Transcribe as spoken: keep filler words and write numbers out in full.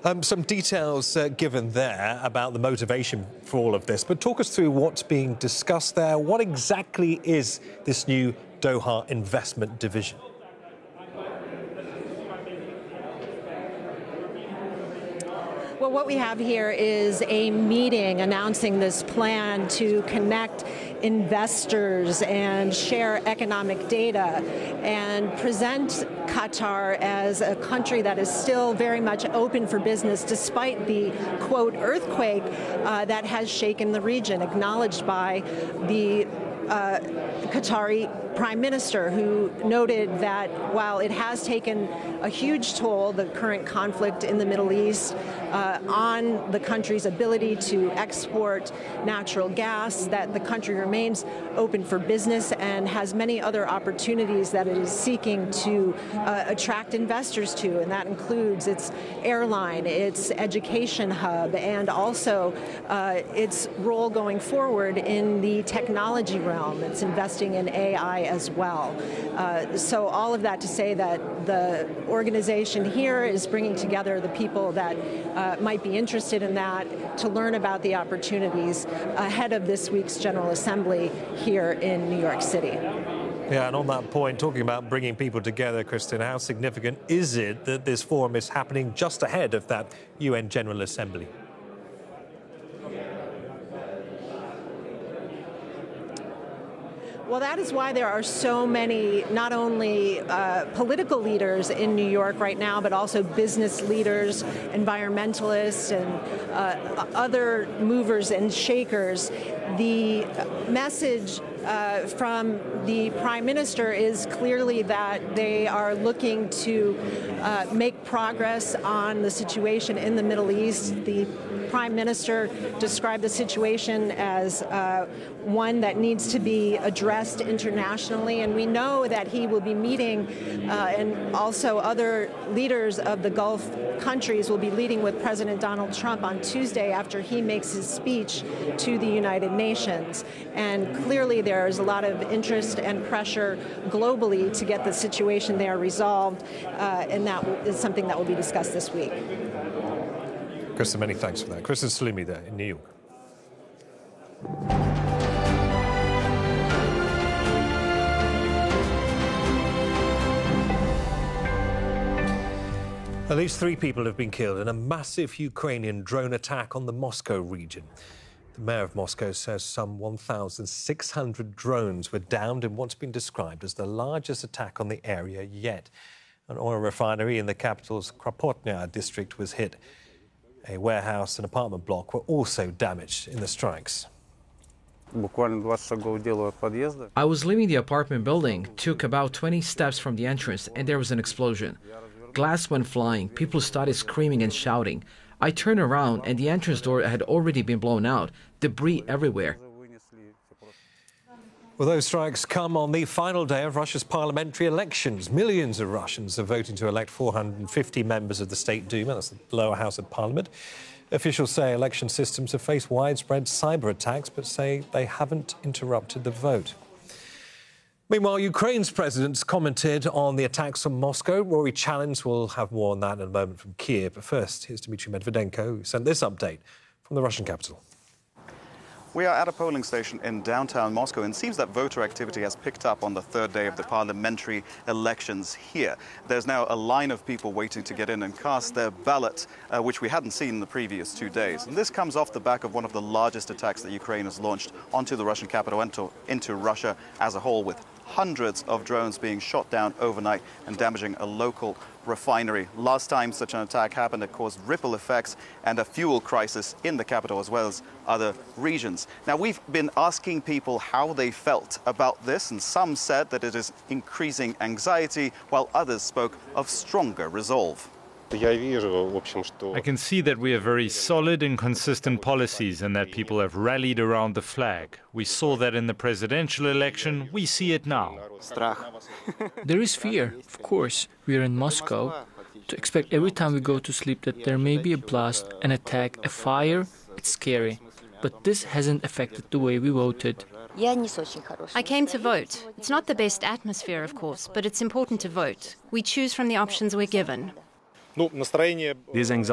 Um, some details uh, given there about the motivation for all of this, but talk us through what's being discussed there. What exactly is this new Doha Investment Division? Well, what we have here is a meeting announcing this plan to connect investors and share economic data and present Qatar as a country that is still very much open for business despite the, quote, earthquake uh, that has shaken the region, acknowledged by the uh, Qatari Prime Minister, who noted that while it has taken a huge toll, the current conflict in the Middle East, uh, on the country's ability to export natural gas, that the country remains open for business and has many other opportunities that it is seeking to uh, attract investors to, and that includes its airline, its education hub, and also uh, its role going forward in the technology realm. It's investing in A I as well. Uh, so all of that to say that the organization here is bringing together the people that uh, might be interested in that to learn about the opportunities ahead of this week's General Assembly here in New York City. Yeah, and on that point, talking about bringing people together, Kristen, how significant is it that this forum is happening just ahead of that U N General Assembly? Well, that is why there are so many, not only uh, political leaders in New York right now, but also business leaders, environmentalists, and uh, other movers and shakers. The message uh, from the Prime Minister is clearly that they are looking to uh, make progress on the situation in the Middle East. The Prime Minister described the situation as uh, one that needs to be addressed internationally, and we know that he will be meeting, uh, and also other leaders of the Gulf countries will be meeting with President Donald Trump on Tuesday after he makes his speech to the United Nations. And clearly there is a lot of interest and pressure globally to get the situation there resolved, uh, and that is something that will be discussed this week. Kristen, many thanks for that. Kristen Salimi there in New York. At least three people have been killed in a massive Ukrainian drone attack on the Moscow region. The mayor of Moscow says some one thousand six hundred drones were downed in what's been described as the largest attack on the area yet. An oil refinery in the capital's Kropotnya district was hit. A warehouse and apartment block were also damaged in the strikes. I was leaving the apartment building, took about twenty steps from the entrance, and there was an explosion. Glass went flying, people started screaming and shouting. I turned around and the entrance door had already been blown out, debris everywhere. Well, those strikes come on the final day of Russia's parliamentary elections. Millions of Russians are voting to elect four hundred fifty members of the State Duma, that's the lower house of parliament. Officials say election systems have faced widespread cyber attacks, but say they haven't interrupted the vote. Meanwhile, Ukraine's president's commented on the attacks on Moscow. Rory Challenge will have more on that in a moment from Kiev. But first, here's Dmitry Medvedenko, who sent this update from the Russian capital. We are at a polling station in downtown Moscow, and it seems that voter activity has picked up on the third day of the parliamentary elections here. There's now a line of people waiting to get in and cast their ballot, uh, which we hadn't seen in the previous two days. And this comes off the back of one of the largest attacks that Ukraine has launched onto the Russian capital and to, into Russia as a whole, with hundreds of drones being shot down overnight and damaging a local refinery. Last time such an attack happened, it caused ripple effects and a fuel crisis in the capital as well as other regions. Now, we've been asking people how they felt about this, and some said that it is increasing anxiety, while others spoke of stronger resolve. I can see that we have very solid and consistent policies and that people have rallied around the flag. We saw that in the presidential election. We see it now. There is fear, of course. We are in Moscow. To expect every time we go to sleep that there may be a blast, an attack, a fire, it's scary. But this hasn't affected the way we voted. I came to vote. It's not the best atmosphere, of course, but it's important to vote. We choose from the options we're given. There's anxiety